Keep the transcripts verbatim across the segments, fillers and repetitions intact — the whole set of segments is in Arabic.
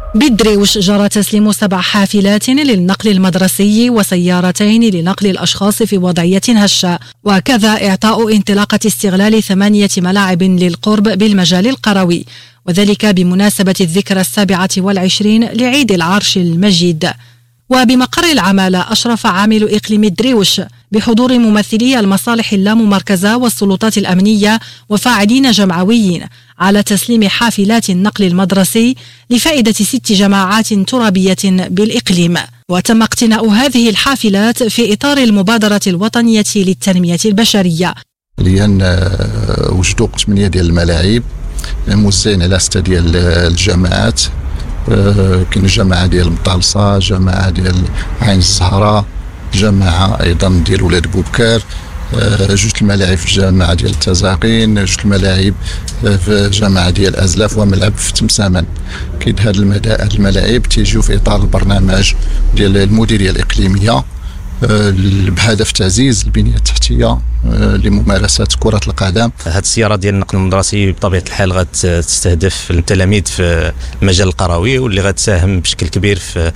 بالدريوش جرى تسليم سبع حافلات للنقل المدرسي وسيارتين لنقل الأشخاص في وضعية هشة، وكذا إعطاء انطلاقة استغلال ثمانية ملاعب للقرب بالمجال القروي، وذلك بمناسبة الذكرى السابعة والعشرين لعيد العرش المجيد. وبمقر العمالة أشرف عامل إقليم الدريوش بحضور ممثلي المصالح اللاممركزة والسلطات الأمنية وفاعلين جمعويين على تسليم حافلات النقل المدرسي لفائدة ست جماعات ترابية بالإقليم. وتم اقتناء هذه الحافلات في إطار المبادرة الوطنية للتنمية البشرية، لأن وجدوا ثمانية ديال الملاعب موزعين على ستة ديال الجماعات. كاين جماعة ديال مطالصة، جماعة ديال عين الزهراء، جماعة أيضا ديال ولاد بوبكار، جوج الملاعب في الجامعة ديال التزاقين، جوج الملاعب في جامعة ديال أزلاف، وملعب في تمسامن. كاين هاد الملاعب تيجيو في إطار البرنامج ديال المديرية الإقليمية بهدف تعزيز البنية التحتية لممارسة كرة القدم. هذه السيارة ديال النقل المدرسي بطبيعة الحال غتستهدف التلاميذ في المجال القروي، واللي غتساهم بشكل كبير في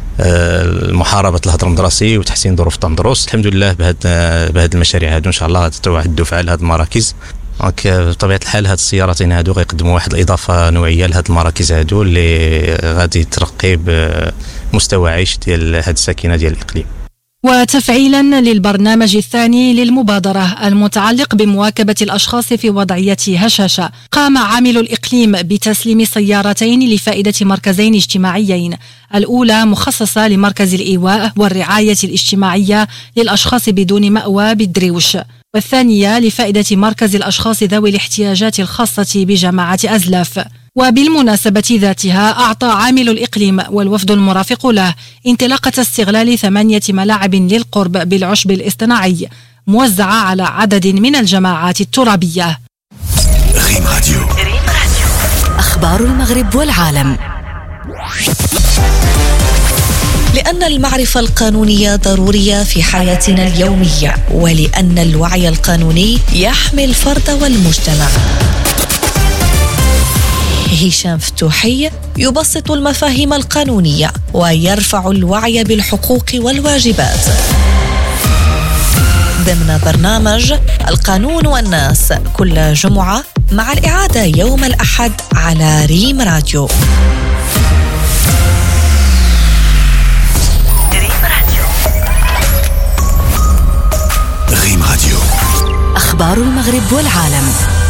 محاربة الهدر المدرسي وتحسين ظروف التندرس. الحمد لله بهذه بهذه المشاريع هادو إن شاء الله غتتوعد الدفعة لهذه المراكز. دونك بطبيعة الحال هاد السيارتين هادو غيقدموا واحد الإضافة نوعية لهاد المراكز هادو اللي غادي ترقي بمستوى عيش ديال هاد الساكنة ديال الإقليم. وتفعيلا للبرنامج الثاني للمبادرة المتعلق بمواكبة الأشخاص في وضعية هشاشة، قام عامل الإقليم بتسليم سيارتين لفائدة مركزين اجتماعيين، الأولى مخصصة لمركز الإيواء والرعاية الاجتماعية للأشخاص بدون مأوى بالدريوش، والثانية لفائدة مركز الأشخاص ذوي الاحتياجات الخاصة بجماعة أزلاف. وبالمناسبة ذاتها أعطى عامل الإقليم والوفد المرافق له انطلاقة استغلال ثمانية ملاعب للقرب بالعشب الاصطناعي موزعة على عدد من الجماعات الترابية. ريم راديو. أخبار المغرب والعالم. لأن المعرفة القانونية ضرورية في حياتنا اليومية، ولأن الوعي القانوني يحمي الفرد والمجتمع. هشام فتوحي يبسط المفاهيم القانونية ويرفع الوعي بالحقوق والواجبات ضمن برنامج القانون والناس كل جمعة، مع الإعادة يوم الأحد على ريم راديو. ريم راديو. أخبار المغرب والعالم.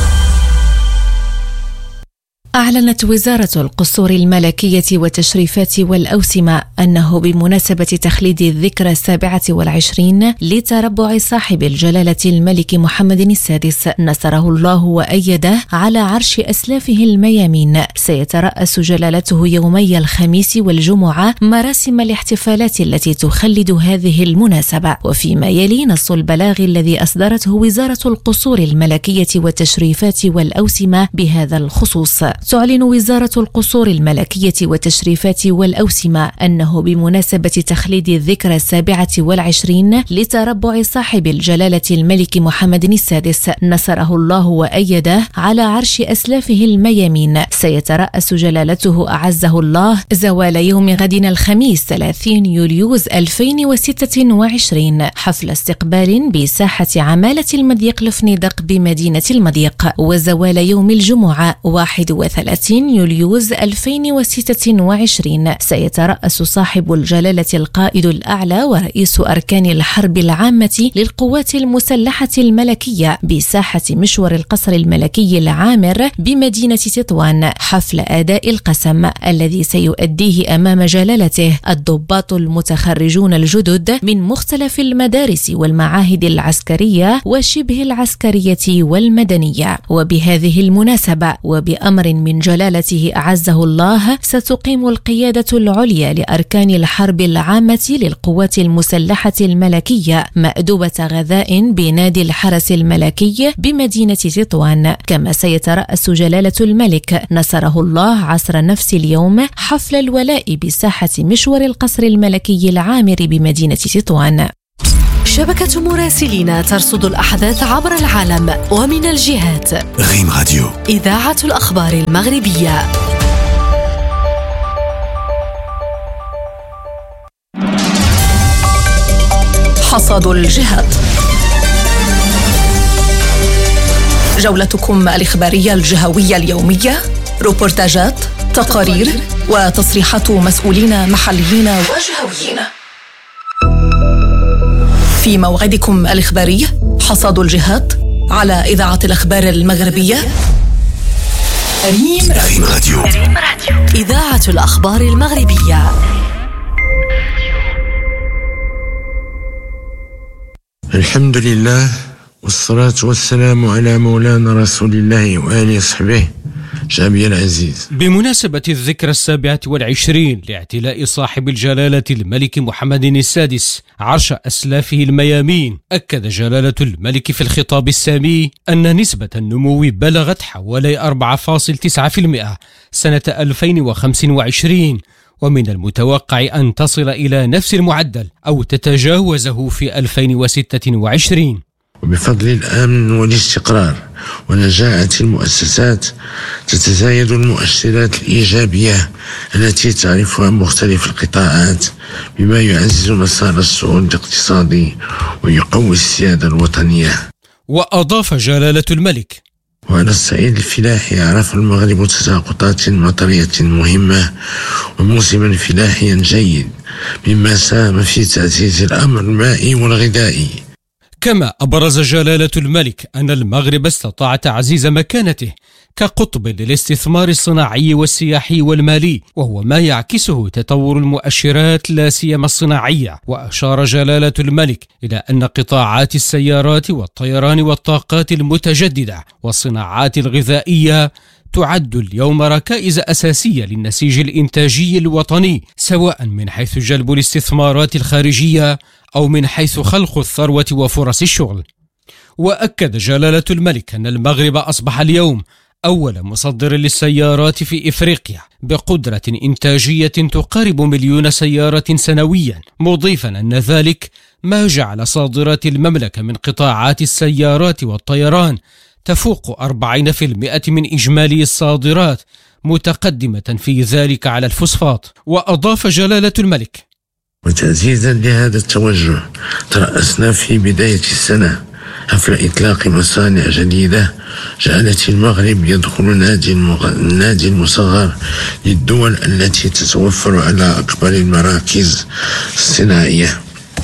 أعلنت وزارة القصور الملكية والتشريفات والأوسمة أنه بمناسبة تخليد الذكرى السابعة والعشرين لتربع صاحب الجلالة الملك محمد السادس نصره الله وأيده على عرش أسلافه الميامين، سيترأس جلالته يومي الخميس والجمعة مراسم الاحتفالات التي تخلد هذه المناسبة. وفيما يلي نص البلاغ الذي أصدرته وزارة القصور الملكية والتشريفات والأوسمة بهذا الخصوص. تعلن وزارة القصور الملكية والتشريفات والأوسمة أنه بمناسبة تخليد الذكرى السابعة والعشرين لتربع صاحب الجلالة الملك محمد السادس نصره الله وأيده على عرش أسلافه الميامين، سيترأس جلالته أعزه الله زوال يوم غد الخميس ثلاثين يوليوز ألفين وستة وعشرين حفل استقبال بساحة عمالة المضيق الفنيدق بمدينة المضيق، وزوال يوم الجمعة واحد وثلاثين يوليوز ألفين وستة وعشرين سيترأس صاحب الجلالة القائد الأعلى ورئيس أركان الحرب العامة للقوات المسلحة الملكية بساحة مشور القصر الملكي العامر بمدينة تطوان حفل أداء القسم الذي سيؤديه أمام جلالته الضباط المتخرجون الجدد من مختلف المدارس والمعاهد العسكرية وشبه العسكرية والمدنية. وبهذه المناسبة وبأمر من جلالته أعزه الله ستقيم القيادة العليا لأركان الحرب العامة للقوات المسلحة الملكية مأدبة غذاء بنادي الحرس الملكي بمدينة تطوان، كما سيترأس جلالة الملك نصره الله عصر نفس اليوم حفل الولاء بساحة مشور القصر الملكي العامر بمدينة تطوان. شبكة مراسلين ترصد الأحداث عبر العالم ومن الجهات. ريم راديو. إذاعة الأخبار المغربية. حصاد الجهات. جولتكم الإخبارية الجهوية اليومية، روبورتاجات، تقارير وتصريحات مسؤولين محليين وجهويين. في موعدكم الإخباري حصاد الجهات على إذاعة الأخبار المغربية ريم راديو. إذاعة الأخبار المغربية. الحمد لله والصلاة والسلام على مولانا رسول الله وآله وصحبه. شعبي العزيز، بمناسبة الذكرى السابعة والعشرين لاعتلاء صاحب الجلالة الملك محمد السادس عرش أسلافه الميامين، أكد جلالة الملك في الخطاب السامي أن نسبة النمو بلغت حوالي أربعة فاصلة تسعة بالمئة سنة ألفين وخمسة وعشرين، ومن المتوقع أن تصل إلى نفس المعدل أو تتجاوزه في ألفين وستة وعشرين. وبفضل الأمن والاستقرار ونجاعة المؤسسات تتزايد المؤشرات الإيجابية التي تعرفها مختلف القطاعات، بما يعزز مسار الصعود الاقتصادي ويقوي السيادة الوطنية. وأضاف جلالة الملك: وعلى الصعيد الفلاحي عرف المغرب تساقطات مطرية مهمة وموسما فلاحيا جيد، مما ساهم في تعزيز الأمر المائي والغذائي. كما أبرز جلالة الملك أن المغرب استطاع تعزيز مكانته كقطب للاستثمار الصناعي والسياحي والمالي، وهو ما يعكسه تطور المؤشرات لا سيما الصناعية. وأشار جلالة الملك إلى أن قطاعات السيارات والطيران والطاقات المتجددة والصناعات الغذائية تعد اليوم ركائز أساسية للنسيج الإنتاجي الوطني، سواء من حيث جلب الاستثمارات الخارجية أو من حيث خلق الثروة وفرص الشغل. وأكد جلالة الملك أن المغرب أصبح اليوم أول مصدر للسيارات في إفريقيا بقدرة إنتاجية تقارب مليون سيارة سنويا، مضيفا أن ذلك ما جعل صادرات المملكة من قطاعات السيارات والطيران تفوق أربعين بالمئة من إجمالي الصادرات، متقدمة في ذلك على الفوسفات. وأضاف جلالة الملك: وتعزيزا لهذا التوجه ترأسنا في بداية السنة حفل إطلاق مصانع جديدة جعلت المغرب يدخل نادي المغ... النادي المصغر للدول التي تتوفر على أكبر المراكز الصناعية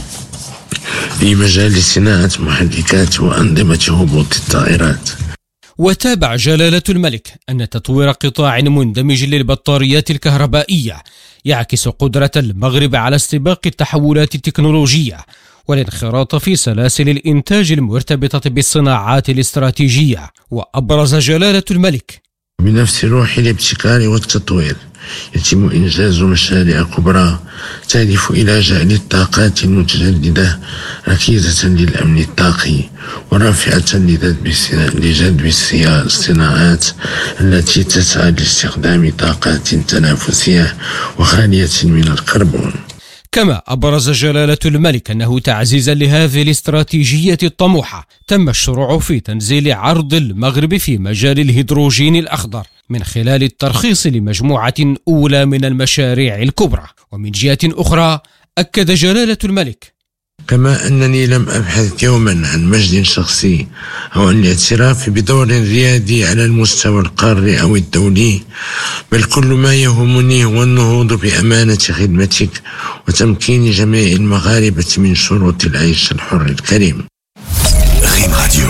في مجال صناعة محركات وأنظمة هبوط الطائرات. وتابع جلالة الملك أن تطوير قطاع مندمج للبطاريات الكهربائية يعكس قدرة المغرب على استباق التحولات التكنولوجية والانخراط في سلاسل الإنتاج المرتبطة بالصناعات الاستراتيجية. وأبرز جلالة الملك: بنفس روح الابتكار والتطوير يتم إنجاز مشاريع كبرى تهدف إلى جعل الطاقات المتجددة ركيزة للأمن الطاقي ورافعة لجذب الصناعات التي تسعى لاستخدام طاقات تنافسية وخالية من الكربون. كما أبرز جلالة الملك أنه تعزيزا لهذه الاستراتيجية الطموحة تم الشروع في تنزيل عرض المغرب في مجال الهيدروجين الأخضر من خلال الترخيص لمجموعة أولى من المشاريع الكبرى. ومن جهة أخرى أكد جلالة الملك: كما أنني لم أبحث يوما عن مجد شخصي أو عن الاعتراف بدور ريادي على المستوى القاري أو الدولي، بل كل ما يهمني هو النهوض بأمانة خدمتك وتمكين جميع المغاربة من شروط العيش الحر الكريم. ريم راديو.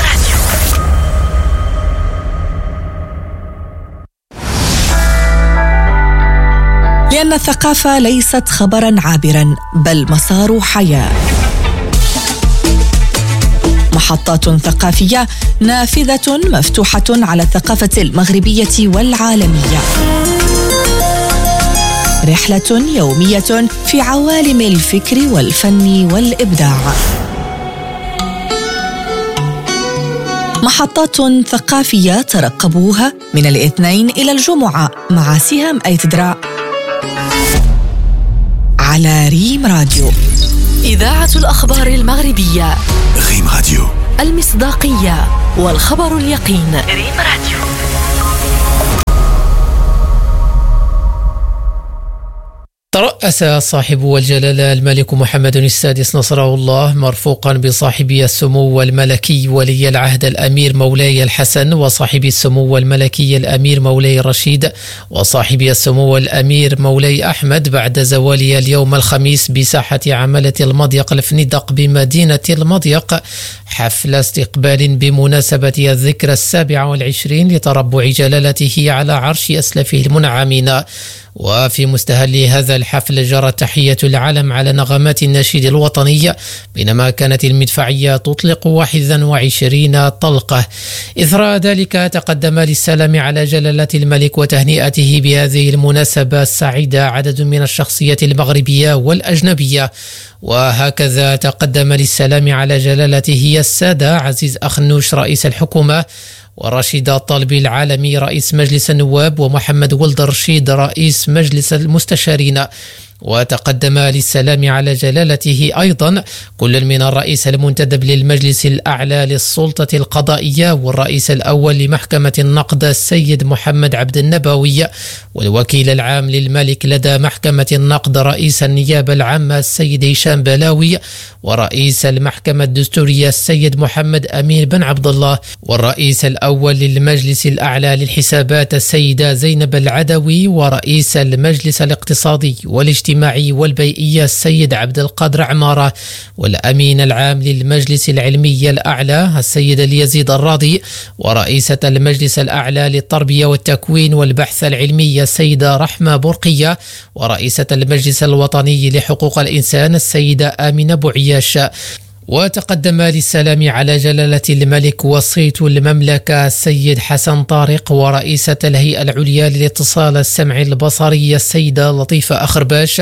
لأن الثقافة ليست خبرا عابرا بل مسار حياة. محطات ثقافية نافذة مفتوحة على الثقافة المغربية والعالمية. رحلة يومية في عوالم الفكر والفن والإبداع. محطات ثقافية ترقبوها من الاثنين إلى الجمعة مع سهام أيتدرا على ريم راديو. إذاعة الأخبار المغربية. ريم راديو. المصداقية والخبر اليقين. ريم راديو. رأس صاحب الجلالة الملك محمد السادس نصره الله مرفوقا بصاحبي السمو الملكي ولي العهد الأمير مولاي الحسن وصاحب السمو الملكي الأمير مولاي الرشيد وصاحب السمو الأمير مولاي أحمد بعد زوال اليوم الخميس بساحة عملة المضيق الفندق بمدينة المضيق حفل استقبال بمناسبة الذكرى السابعة والعشرين لتربع جلالته على عرش أسلفه المنعمين. وفي مستهل هذا الحفل جرت تحية العلم على نغمات النشيد الوطني بينما كانت المدفعية تطلق واحد وعشرين طلقة. إثر ذلك تقدم للسلام على جلالة الملك وتهنئته بهذه المناسبة السعيدة عدد من الشخصيات المغربية والأجنبية. وهكذا تقدم للسلام على جلالته السادة عزيز أخنوش رئيس الحكومة ورشيد الطالبي العالمي رئيس مجلس النواب ومحمد ولد رشيد رئيس مجلس المستشارين. وتقدم للسلام على جلالته أيضا كل من الرئيس المنتدب للمجلس الأعلى للسلطة القضائية والرئيس الأول لمحكمة النقد السيد محمد عبد النبوي والوكيل العام للملك لدى محكمة النقد رئيس النيابة العامة السيد هشام بلاوي ورئيس المحكمة الدستورية السيد محمد أمين بن عبد الله والرئيس الأول للمجلس الأعلى للحسابات السيدة زينب العدوي ورئيس المجلس الاقتصادي والاجتماعي الاجتماعي والبيئية السيد عبد القادر عمارة والأمين العام للمجلس العلمي الأعلى السيد اليزيد الراضي ورئيسة المجلس الأعلى للتربية والتكوين والبحث العلمي السيدة رحمة برقية ورئيسة المجلس الوطني لحقوق الإنسان السيدة آمنة بوعياش. وتقدم للسلام على جلالة الملك وصيت المملكة السيد حسن طارق ورئيسة الهيئة العليا للاتصال السمعي البصري السيدة لطيفة أخرباش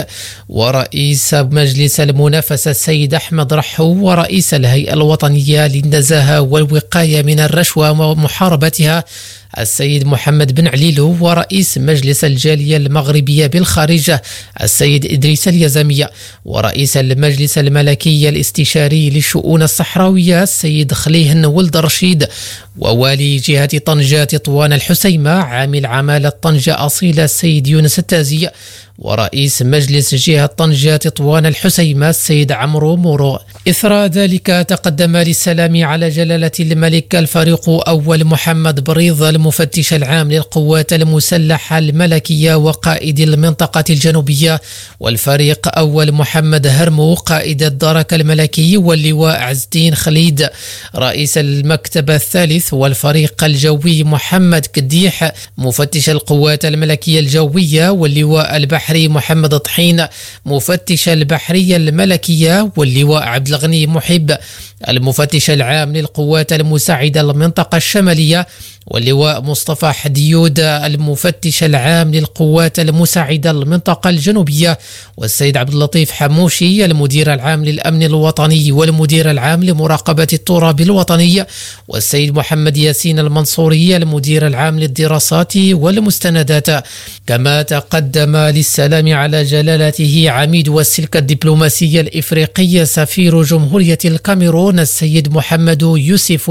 ورئيس مجلس المنافسة السيد أحمد رحو ورئيس الهيئة الوطنية للنزاهة والوقاية من الرشوة ومحاربتها السيد محمد بن عليلو ورئيس مجلس الجالية المغربية بالخارج السيد إدريس اليزمية ورئيس المجلس الملكي الاستشاري للشؤون الصحراوية السيد خليهن ولد رشيد ووالي جهة طنجة تطوان الحسيمة عامل عمالة طنجة أصيلة السيد يونس التازي ورئيس مجلس جهة طنجة تطوان الحسيمة السيد عمرو مورو. إثر ذلك تقدم للسلام على جلالة الملك الفريق أول محمد بريض المفتش العام للقوات المسلحة الملكية وقائد المنطقة الجنوبية والفريق أول محمد هرمو قائد الدرك الملكي واللواء عز الدين خليد رئيس المكتب الثالث والفريق الجوي محمد كديح مفتش القوات الملكية الجوية واللواء البحري محمد طحين مفتش البحرية الملكية واللواء عبد الغني محب المفتش العام للقوات المساعدة المنطقة الشمالية واللواء مصطفى حديود المفتش العام للقوات المساعدة المنطقة الجنوبية والسيد عبد اللطيف حموشي المدير العام للأمن الوطني والمدير العام لمراقبة التراب الوطني والسيد محمد ياسين المنصوري المدير العام للدراسات والمستندات. كما تقدم للسلام على جلالته عميد والسلك الدبلوماسية الإفريقية سفير جمهورية الكاميرون السيد محمد يوسف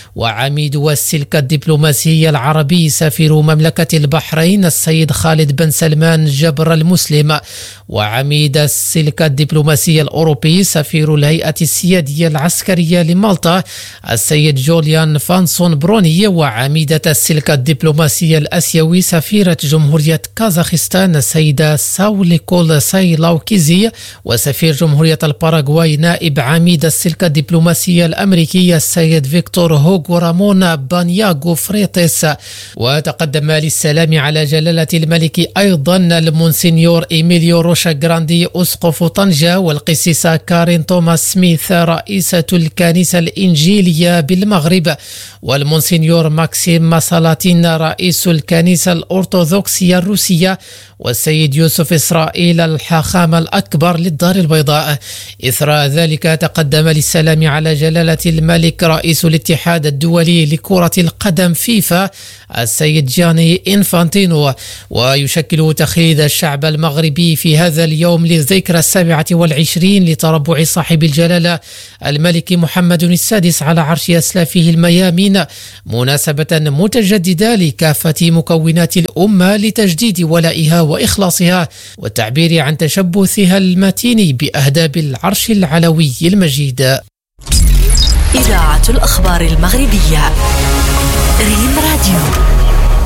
وعميد والسلك الدبلوماسية العربي سفير مملكة البحرين السيد خالد بن سلمان جبر المسلم وعميد السلك الدبلوماسي الأوروبي سفير الهيئة السيادية العسكرية لمالطا السيد جوليان فانسون بروني وعميدة السلك الدبلوماسي الأسيوي سفيرة جمهورية كازاخستان السيدة ساوليكول سايلاوكيزي وسفير جمهورية الباراغواي نائب عميد السلك الدبلوماسي الأمريكي السيد فيكتور هوغو رامون بانياغو فريتس. وتقدم للسلام على جلالة الملك أيضا المونسينيور إيميليو روشا جراندي أسقف طنجة والقسيسة كارين توماس سميث رئيسة الكنيسة الإنجيلية بالمغرب والمونسينيور ماكسيم ماسالاتين رئيس الكنيسة الأرثوذكسية الروسية والسيد يوسف إسرائيل الحاخام الأكبر للدار البيضاء. إثر ذلك تقدم للسلام على جلالة الملك رئيس الاتحاد الدولي لكرة القدم فيفا السيد جياني إنفانتينو. ويشكل تخليد الشعب المغربي في هذا اليوم للذكرى السابعة والعشرين لتربع صاحب الجلالة الملك محمد السادس على عرش أسلافه الميامين مناسبة متجددة لكافة مكونات الأمة لتجديد ولائها وإخلاصها والتعبير عن تشبثها المتين بأهداب العرش العلوي المجيد. إذاعة الأخبار المغربية ريم راديو.